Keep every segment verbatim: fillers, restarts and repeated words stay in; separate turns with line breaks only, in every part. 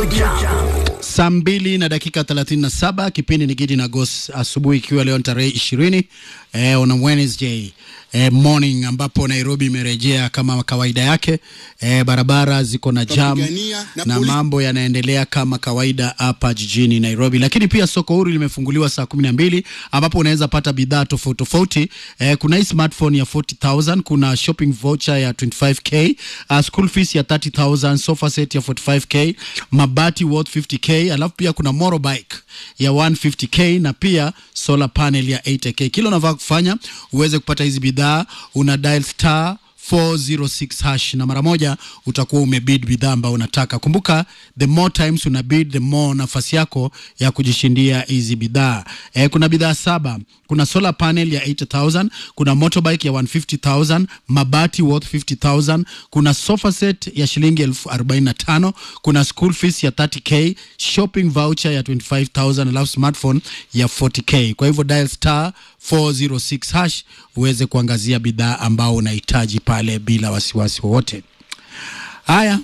Jambo.
Saa mbili na dakika thelathini na saba, kipindi ni Gidi na Ghost asubuhi, ikiwa leo tarehe ishirini eh, on Wednesday eh, morning, ambapo Nairobi imerejea kama kawaida yake. eh, barabara ziko na jam na, na mambo yanaendelea kama kawaida hapa jijini Nairobi. Lakini pia soko huru limefunguliwa saa kumi na mbili, ambapo unaweza pata bidhaa tofauti tofauti. eh, kuna hii smartphone ya forty thousand, kuna shopping voucher ya twenty-five K, uh, school fees ya thirty thousand, sofa set ya forty-five K, mabati worth fifty K, alafu pia kuna motorbike ya one hundred fifty K na pia solar panel ya eighty K. Kila unavaa kufanya uweze kupata hizi bidhaa, una dial star four oh six hash na mara moja utakuwa umebid bidhaa ambayo unataka. Kumbuka, the more times una bid, the more nafasi yako ya kujishindia hizi bidhaa. Eh, kuna bidhaa saba. Kuna solar panel ya eighty thousand, kuna motorbike ya one hundred fifty thousand, mabati worth fifty thousand, kuna sofa set ya shilingi elfu arobaini na tano, kuna school fees ya thirty K, shopping voucher ya twenty-five thousand, alafu smartphone ya forty K. Kwa hivyo dial star four oh six hash uweze kuangazia bidhaa ambao unahitaji pale bila wasiwasi wowote. Haya,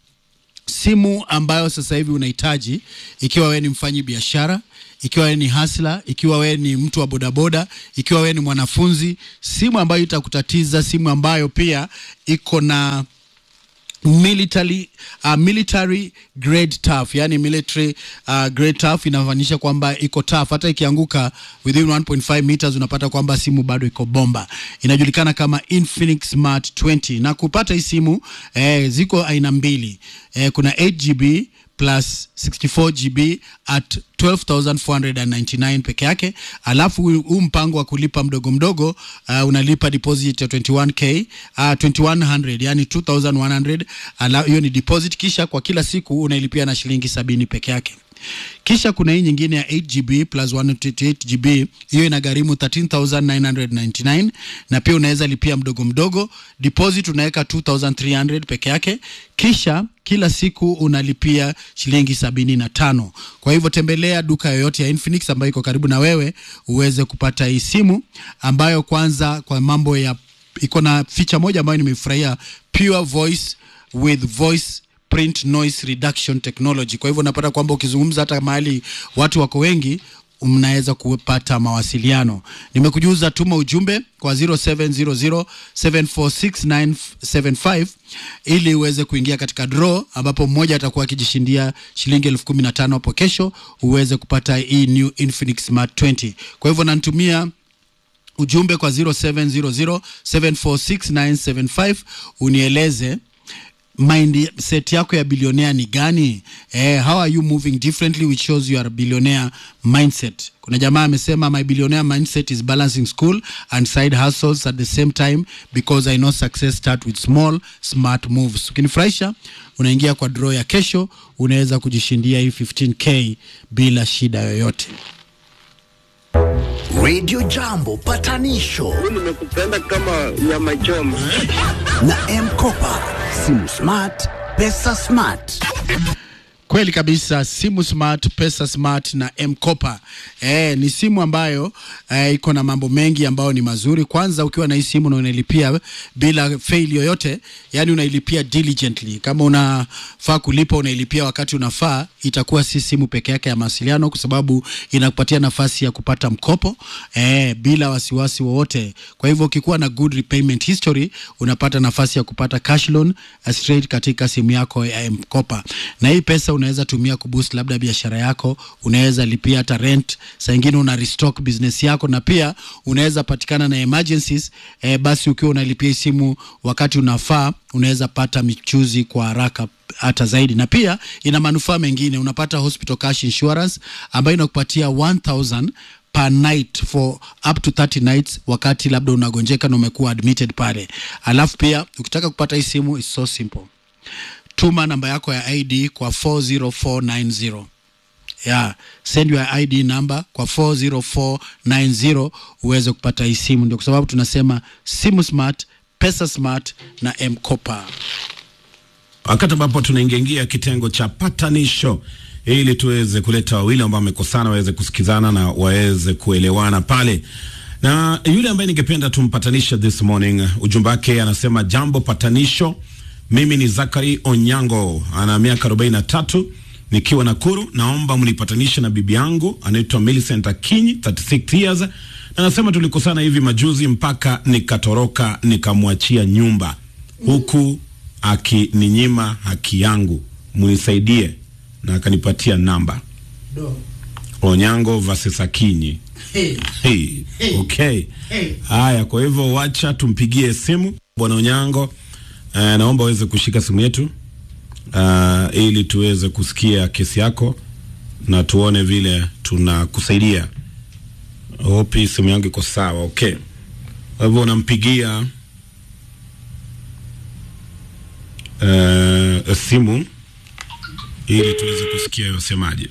simu ambayo sasa hivi unahitaji, ikiwa wewe ni mfanyi biashara, ikiwa wewe ni hustler, ikiwa wewe ni mtu wa bodaboda, ikiwa wewe ni mwanafunzi, simu ambayo itakutatiza, simu ambayo pia iko na military uh, military grade tough, yani military uh, grade tough, inafanyisha kwamba iko tough, hata ikianguka within one point five meters unapata kwamba simu bado iko bomba. Inajulikana kama Infinix Smart twenty, na kupata hii simu eh, ziko aina mbili. eh, kuna eight G B plus sixty-four G B at twelve thousand four hundred ninety-nine peke yake. Alafu huu mpango wa kulipa mdogo mdogo, uh, unalipa deposit ya twenty-one K, uh, twenty-one hundred, yani two thousand one hundred. Alafu hiyo ni deposit, kisha kwa kila siku unailipia na shilingi sabini peke yake. Kisha kuna hii nyingine ya eight G B plus one hundred twenty-eight G B, hiyo inagharimu thirteen thousand nine hundred ninety-nine, na pia unaweza lipia mdogo mdogo. Deposit unaweka two thousand three hundred peke yake, kisha kila siku unalipia shilingi sabini na tano. Kwa hivyo tembelea duka yoyote ya Infinix ambayo iko karibu na wewe uweze kupata hii simu, ambayo kwanza kwa mambo ya iko na feature moja ambayo nimefurahia, pure voice with voice print noise reduction technology. Kwa hivyo unapata kwamba ukizungumza hata mahali watu wako wengi, mnaweza kupata mawasiliano. Nimekujuza, tuma ujumbe kwa zero seven zero zero seven four six nine seven five ili uweze kuingia katika draw, ambapo mmoja atakuwa akijishindia shilingi elfu kumi na tano hapo kesho uweze kupata hii new Infinix Smart twenty. Kwa hivyo natumia ujumbe kwa zero seven zero zero seven four six nine seven five unieleze mindset yako ya billionaire ni gani? Eh, how are you moving differently which shows you are a billionaire mindset. Kuna jamaa amesema, my billionaire mindset is balancing school and side hustles at the same time because I know success start with small smart moves. Ukinifurahisha, unaingia kwa draw ya kesho, unaweza kujishindia hii fifteen K bila shida yoyote.
Radio Jambo patanisho.
Mimi nimekupenda kama ya machoma.
Na M-Kopa, simu smart, pesa smart.
Kweli kabisa, simu smart, pesa smart na M-Kopa. Eh, ni simu ambayo eh, iko na mambo mengi ambayo ni mazuri. Kwanza, ukiwa na hii simu na unailipia bila fail yoyote, yani unailipia diligently. Kama unafaa kulipa unailipia wakati unafaa, itakuwa si simu peke yake ya mawasiliano, kwa sababu inakupatia nafasi ya kupata mkopo eh, bila wasiwasi wowote. Kwa hivyo ukikuwa na good repayment history, unapata nafasi ya kupata cash loan uh, straight katika simu yako ya M-Kopa. Na hii pesa unaweza tumia kuboost labda biashara yako, unaweza lipia hata rent, saa nyingine una restock business yako, na pia unaweza patikana na emergencies. eh, basi ukiwa unalipia simu wakati unafaa, unaweza pata michuzi kwa haraka hata zaidi. Na pia ina manufaa mengine, unapata hospital cash insurance ambayo inakupatia one thousand per night for up to thirty nights wakati labda unagonjeka na umekuwa admitted pale. Alafu pia ukitaka kupata hii simu, is so simple. Tuma namba yako ya I D kwa four zero four nine zero. Yeah, send your I D number kwa four zero four nine zero uweze kupata hii simu. Ndio kwa sababu tunasema simu smart, pesa smart na M-Kopa.
Wakati ambapo tunaingia kitengo cha patanisho, ili tuweze kuleta wawili ambao wamekosana waweze kusikizana na waweze kuelewana pale. Na yule ambaye ningependa tumpatanisha this morning, ujumbe wake anasema, jambo patanisho, mimi ni Zakari Onyango, ana miaka arobaini na tatu, nikiwa Nakuru. Naomba mnipatanishe na bibi yangu anaitwa Millicent Akinyi, thirty-six years. Na nasema tulikosana hivi majuzi mpaka nikatoroka nikamwachia nyumba huku akininyima haki yangu. Mnisaidie. Na akanipatia namba. Do. Onyango versus Akinyi. Hey. Hey. Okay. Hey. Haya, kwa hivyo wacha tumpigie simu Bwana Onyango. Uh, naomba uweze kushika simu yetu uh, ili tuweze kusikia kesi yako na tuone vile tunakusaidia. Hope simu yangu iko sawa. Okay. Kwa hivyo unampigia uh, simu ili tuweze kusikia yosemaje.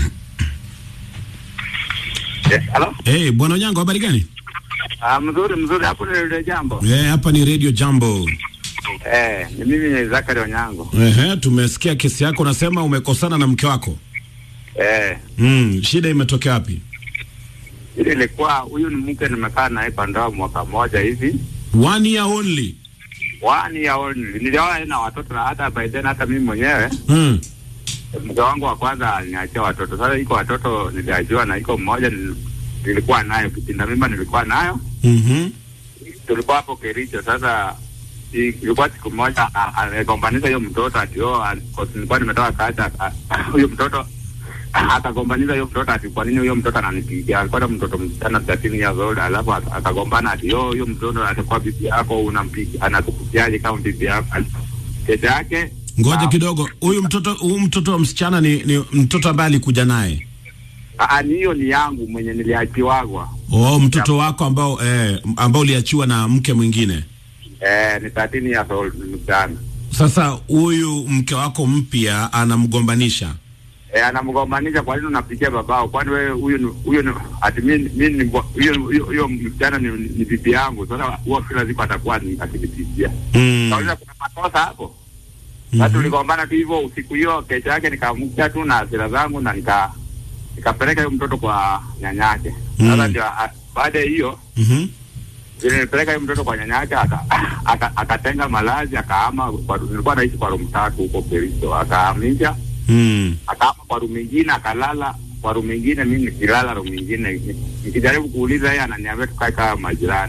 Yes, hello?
Hey, Bwana Onyango, habari gani?
Ah, mzuri mzuri, hapo ni Radio Jambo.
Eh, yeah, hapa ni Radio Jambo.
Eh, ni mimi ni Zakari Onyango.
Eh, tumesikia kesi yako, unasema umekosana na mke wako.
Eh.
Mm, shida imetokea wapi?
Ile ilikuwa huyu ni mke nimekaa naye kwa ndoa mwaka mmoja hivi.
One year only.
One year only. Nilioa na watoto na hata by then hata mimi mwenyewe.
Mm.
Mke wangu wa kwanza aliniachia watoto. Sasa iko watoto nilijua na iko mmoja nilikuwa nayo kitinda mimba nilikuwa nayo.
Mhm.
Tulikuwa hapo Kericho. Sasa ilikuwa siku moja anagombaniza hiyo mtoto ati oh nilikuwa nimetoka kaza huyo mtoto akagombaniza hiyo mtoto ati kwa nini huyo mtoto ananipigia. Alikuwa mtoto msichana thirteen years old, alafu akagombana ati oh huyo mtoto atakuwa bibi yako unampigia anakupigiaje kama bibi yako. Kesho yake
ngoja kidogo, huyu mtoto huyu mtoto wa msichana ni, ni mtoto ambaye alikuja naye?
Ah, hiyo ni yangu mwenye niliachiwagwa.
Oh, mtoto wako ambao eh ambao uliachiwa na mke mwingine.
Eh, ni thirteen years old msichana.
Sasa huyu mke wako mpya anamgombanisha.
Eh, anamgombanisha kwa nini unapigia babao? Kwani wewe huyu huyu ati mimi mimi huyo huyo msichana ni, ni bibi yangu. Sasa huo kila siku atakuwa ni akinipigia.
Mm.
Kaona kuna makosa hapo. Sasa mm-hmm. tuligombana tu hivyo usiku hiyo, kesho yake nikamkuta tu na hasira zangu na nika nikapeleka huyo mtoto kwa nyanyake. Sasa mm. ndio baada hiyo
mhm
Vile nilipeleka huyo mtoto kwa nyanyake aka akatenga aka malazi akaama kwa nilikuwa naishi kwa room tatu huko Kericho, akahamisha
mm.
akaama kwa room nyingine akalala kwa room nyingine, mimi nikilala room nyingine. Nikijaribu kuuliza yeye ananiambia tukae kama majirani.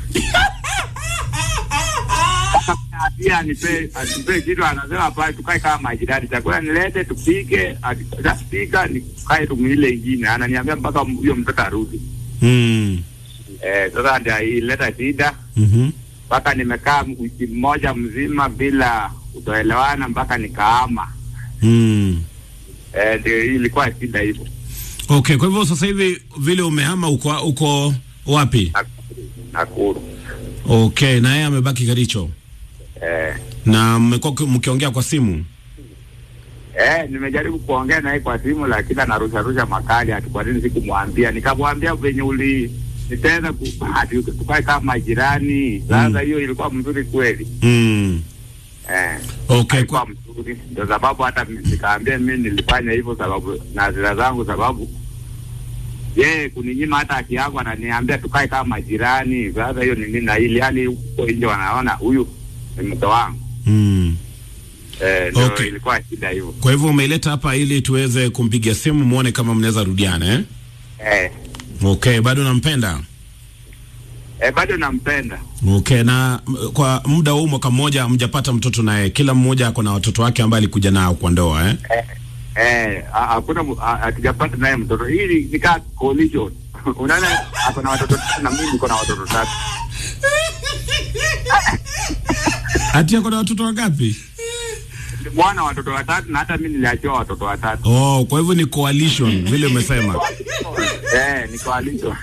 Pia anipe anipe kitu anasema hapa tukae kama majirani, chakula nilete tupike, atapika nikae room ile nyingine. Ananiambia mpaka huyo mtoto arudi.
Mm.
Eh, sasa ndio ileta shida.
Mhm.
Mpaka nimekaa wiki moja mzima bila kutoelewana mpaka nikaama.
Mm.
Eh, ndio ilikuwa shida hivyo.
Okay, kwa hivyo sasa hivi vile umehama uko uko wapi?
Nakuru.
Okay, na yeye amebaki Kericho.
Eh.
Na mmekuwa mkiongea kwa simu?
Eh, nimejaribu kuongea naye kwa simu lakini anarusha rusha makali ati kwa nini sikumwambia. Nikamwambia venye uli nitaweza ati tukae kama majirani. Sasa hiyo mm. ilikuwa mzuri kweli.
Mm.
Eh.
Okay,
kwa mzuri. Ndio sababu hata nikaambia mimi nilifanya hivyo sababu na hasira zangu sababu yeye kuninyima hata haki yangu ananiambia tukae kama majirani. Sasa hiyo ni nini na ili hali huko nje wanaona huyu ni mke wangu.
Mm.
Eh, ndio okay. Ilikuwa shida hivyo.
Kwa hivyo umeileta hapa ili tuweze kumpigia simu muone kama mnaweza rudiana eh?
Eh.
Okay, bado nampenda?
Eh, bado nampenda.
Okay, na kwa muda huu mwaka mmoja mjapata mtoto naye, kila mmoja ako na watoto wake ambao alikuja nao kwa ndoa eh?
Eh, eh hakuna hatujapata naye mtoto. Hili nikaa collision. Unaona ako na watoto na mimi niko na watoto tatu.
Ati ako na watoto wangapi?
Bwana watoto watatu na hata mimi niliachiwa watoto watatu.
Oh, kwa hivyo ni coalition vile umesema.
Eh, ni coalition.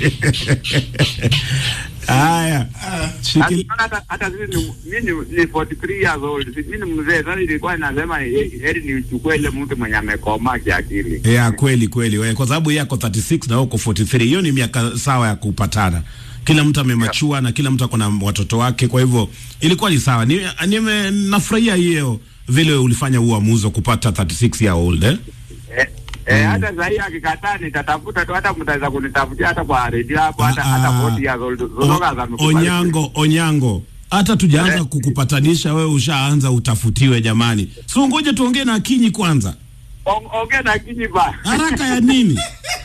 Haya.
Shikili. Hata hata mimi ni forty-three years old. Mimi ni mzee. Sasa ilikuwa inasema heri nichukue ile mtu mwenye amekoma kiakili.
Yeah, kweli kweli wewe, kwa sababu yeye ako thirty-six na uko forty-three. Hiyo ni miaka sawa ya kupatana. Kila mtu amemachua yeah. Na kila mtu ako na watoto wake, kwa hivyo ilikuwa ni sawa. Ni nime nafurahia hiyo vile ulifanya uamuzi wa kupata thirty-six year old eh?
Eh, eh mm. Hata sasa akikataa nitatafuta tu, hata mtaweza kunitafutia hata kwa radio hapo hata hata forty years old. Zonoga za
Onyango, Onyango. Hata tujaanza eh, kukupatanisha wewe ushaanza utafutiwe jamani. So ngoje tuongee na Akinyi kwanza.
ongea na Kinyi ba.
Haraka ya nini?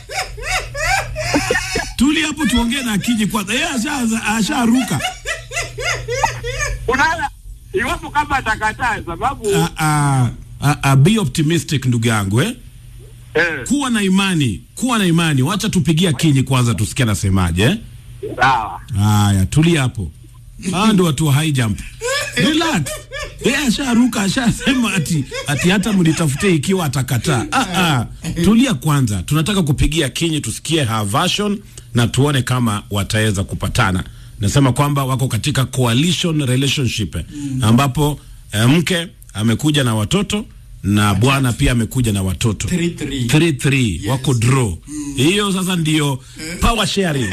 Tuli hapo tuongee na Kinyi kwanza. Yeye asha asharuka.
Unaona? Iwapo kama atakataa sababu
a a a, a be optimistic ndugu yangu eh?
Eh.
Kuwa na imani, kuwa na imani. Wacha tupigia Kinyi kwanza tusikie anasemaje eh?
Sawa.
Haya, tulia hapo. Ah, ndio watu wa high jump. Relax. Yeye asharuka, ashasema ati ati hata mnitafute ikiwa atakataa. Ah ah. Tulia kwanza. Tunataka kupigia Kinyi tusikie her version na tuone kama wataweza kupatana. Nasema kwamba wako katika coalition relationship mm. ambapo eh, mke amekuja na watoto na bwana pia amekuja na watoto three three yes. Wako draw hiyo mm. Sasa ndio power sharing.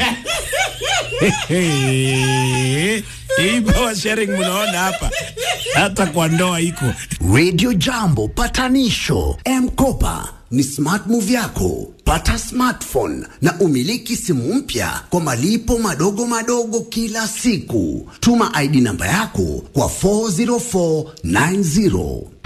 Hii power sharing mnaona hapa hata kwa ndoa iko.
Radio Jambo patanisho. M-Kopa ni smart move yako. Pata smartphone na umiliki simu mpya kwa malipo madogo madogo kila siku. Tuma I D namba yako kwa four zero four nine zero.